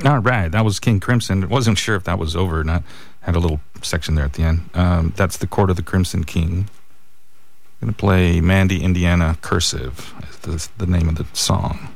All right, that was King Crimson. Wasn't sure if that was over or not. Had a little section there at the end. That's the Court of the Crimson King. I'm going to play Mandy, Indiana, Cursive, is the name of the song.